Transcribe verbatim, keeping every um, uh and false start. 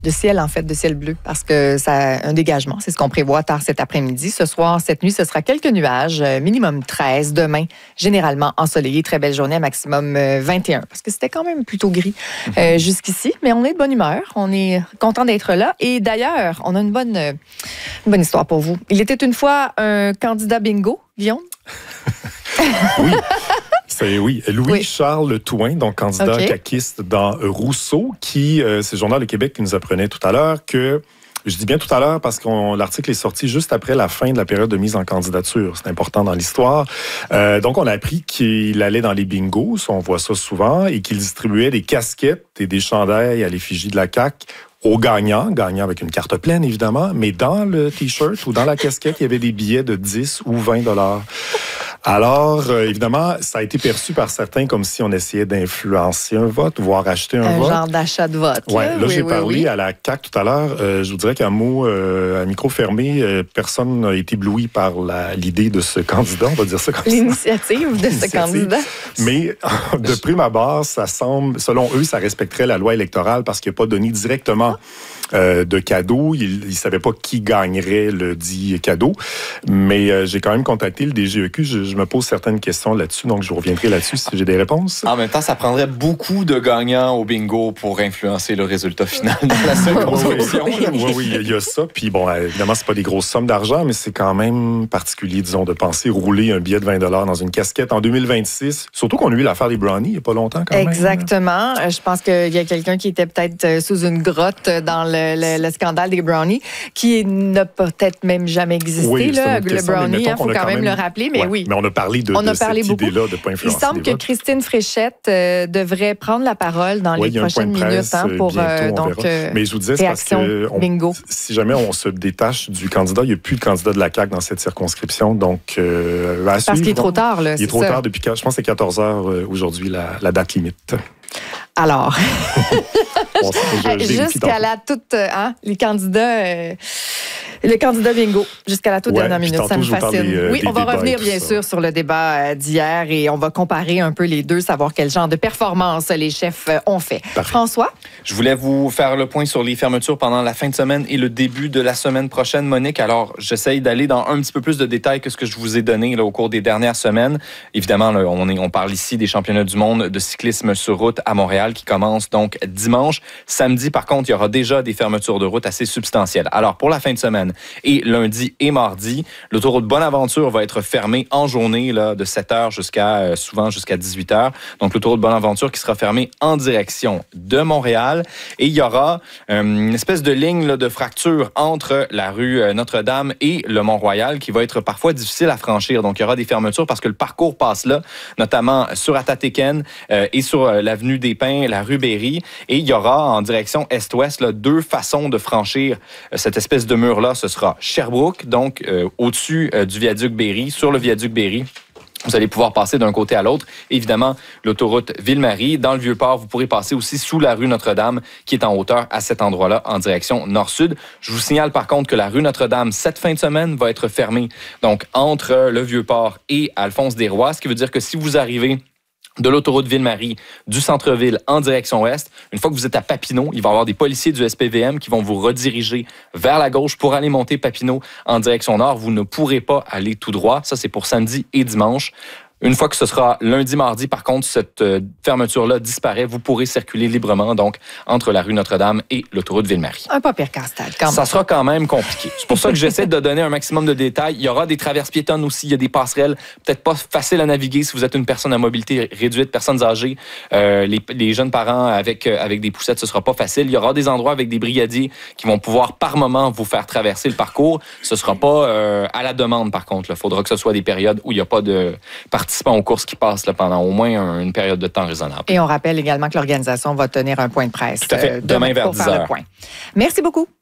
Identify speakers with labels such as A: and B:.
A: de ciel, en fait, de ciel bleu, parce que ça un dégagement. C'est ce qu'on prévoit tard cet après-midi. Ce soir, cette nuit, ce sera quelques nuages, minimum treize. Demain, généralement ensoleillé, très belle journée, maximum vingt et un, parce que c'était quand même plutôt gris euh, jusqu'ici. Mais on est de bonne humeur, on est content d'être là. Et d'ailleurs, on a une bonne, une bonne histoire pour vous. Il était une fois un candidat bingo, Guillaume?
B: Oui. C'est, oui, Louis-Charles oui. Touin, donc candidat okay. caquiste dans Rousseau, qui, euh, c'est le Journal de Québec qui nous apprenait tout à l'heure que, je dis bien tout à l'heure parce que l'article est sorti juste après la fin de la période de mise en candidature. C'est important dans l'histoire. Euh, donc, on a appris qu'il allait dans les bingos, on voit ça souvent, et qu'il distribuait des casquettes et des chandails à l'effigie de la C A Q aux gagnants, gagnants avec une carte pleine, évidemment, mais dans le T-shirt ou dans la casquette, il y avait des billets de dix ou vingt dollars. Alors, euh, évidemment, ça a été perçu par certains comme si on essayait d'influencer un vote, voire acheter un,
A: un
B: vote.
A: Un genre d'achat de vote.
B: Ouais, là,
A: oui,
B: j'ai
A: oui,
B: parlé
A: oui.
B: à la C A Q tout à l'heure. Euh, je vous dirais qu'un mot, euh, à micro fermé, euh, personne n'a été ébloui par la, l'idée de ce candidat, on va dire ça comme ça.
A: L'initiative de
B: L'initiative.
A: ce candidat.
B: Mais de prime abord, ça semble, selon eux, ça respecterait la loi électorale parce qu'il n'a pas donné directement euh, de cadeau. Il ne savait pas qui gagnerait le dit cadeau. Mais euh, j'ai quand même contacté le D G E Q. Je, je me pose certaines questions là-dessus, donc je vous reviendrai là-dessus si j'ai des réponses.
C: En même temps, ça prendrait beaucoup de gagnants au bingo pour influencer le résultat final dans la circonscription.
B: Oui, oui, oui, oui, il y a ça. Puis bon, évidemment, c'est pas des grosses sommes d'argent, mais c'est quand même particulier, disons, de penser rouler un billet de vingt dollars dans une casquette en deux mille vingt-six. Surtout qu'on a eu l'affaire des brownies il n'y a pas longtemps quand même.
A: Exactement. Je pense qu'il y a quelqu'un qui était peut-être sous une grotte dans le, le, le scandale des brownies, qui n'a peut-être même jamais existé,
B: oui,
A: là, le
B: question,
A: brownie. Il faut
B: quand,
A: quand même,
B: même
A: le rappeler, mais
B: ouais,
A: oui.
B: Mais on a parlé de,
A: on a
B: de
A: parlé
B: cette
A: beaucoup.
B: idée-là de ne pas influencer.
A: Il semble que Christine Fréchette euh, devrait prendre la parole dans
B: oui,
A: les prochaines minutes hein, pour
B: bientôt,
A: euh, donc euh,
B: mais je vous disais, c'est parce que on,
A: bingo.
B: Si jamais on se détache du candidat, il n'y a plus de candidat de la C A Q dans cette circonscription, donc euh, à
A: parce
B: suivre,
A: qu'il est trop tard là.
B: Il est, est trop ça. tard depuis, je pense, que c'est quatorze heures aujourd'hui la, la date limite.
A: Alors,
B: bon,
A: jusqu'à la toute, hein, les candidats, euh, le candidat bingo, jusqu'à la toute
B: ouais,
A: dernière minute, ça me fascine.
B: Des, euh,
A: oui, on va revenir bien ça. sûr sur le débat d'hier et on va comparer un peu les deux, savoir quel genre de performance les chefs ont fait.
B: Parfait.
A: François?
C: Je voulais vous faire le point sur les fermetures pendant la fin de semaine et le début de la semaine prochaine, Monique. Alors, j'essaye d'aller dans un petit peu plus de détails que ce que je vous ai donné là, au cours des dernières semaines. Évidemment, là, on, est, on parle ici des championnats du monde de cyclisme sur route à Montréal qui commencent donc dimanche. Samedi, par contre, il y aura déjà des fermetures de route assez substantielles. Alors, pour la fin de semaine et lundi et mardi, l'autoroute Bonaventure va être fermée en journée là, de sept heures jusqu'à euh, souvent jusqu'à dix-huit heures. Donc, l'autoroute Bonaventure qui sera fermée en direction de Montréal. Et il y aura euh, une espèce de ligne là, de fracture entre la rue euh, Notre-Dame et le Mont-Royal qui va être parfois difficile à franchir. Donc, il y aura des fermetures parce que le parcours passe là, notamment sur Atatéken euh, et sur euh, l'avenue des Pins, la rue Berry. Et il y aura en direction est-ouest là, deux façons de franchir euh, cette espèce de mur-là. Ce sera Sherbrooke, donc euh, au-dessus euh, du viaduc Berry, sur le viaduc Berry. Vous allez pouvoir passer d'un côté à l'autre. Évidemment, l'autoroute Ville-Marie. Dans le Vieux-Port, vous pourrez passer aussi sous la rue Notre-Dame, qui est en hauteur à cet endroit-là, en direction nord-sud. Je vous signale par contre que la rue Notre-Dame, cette fin de semaine, va être fermée, donc entre le Vieux-Port et Alphonse-des-Rois, ce qui veut dire que si vous arrivez de l'autoroute Ville-Marie, du centre-ville en direction ouest. Une fois que vous êtes à Papineau, il va y avoir des policiers du S P V M qui vont vous rediriger vers la gauche pour aller monter Papineau en direction nord. Vous ne pourrez pas aller tout droit. Ça, c'est pour samedi et dimanche. Une fois que ce sera lundi, mardi, par contre, cette euh, fermeture-là disparaît. Vous pourrez circuler librement, donc, entre la rue Notre-Dame et l'autoroute Ville-Marie.
A: Un pas pire casse-tête, quand même.
C: Ça sera quand même compliqué. C'est pour ça que j'essaie de donner un maximum de détails. Il y aura des traverses piétonnes aussi. Il y a des passerelles. Peut-être pas faciles à naviguer si vous êtes une personne à mobilité réduite, personnes âgées. Euh, les, les jeunes parents avec, euh, avec des poussettes, ce sera pas facile. Il y aura des endroits avec des brigadiers qui vont pouvoir, par moment, vous faire traverser le parcours. Ce sera pas euh, à la demande, par contre. Il faudra que ce soit des périodes où il n'y a pas de participants aux courses qui passent là, pendant au moins une période de temps raisonnable.
A: Et on rappelle également que l'organisation va tenir un point de presse.
C: Tout à fait.
A: Euh,
C: demain, demain vers
A: pour
C: dix
A: faire
C: heures.
A: Le point. Merci beaucoup.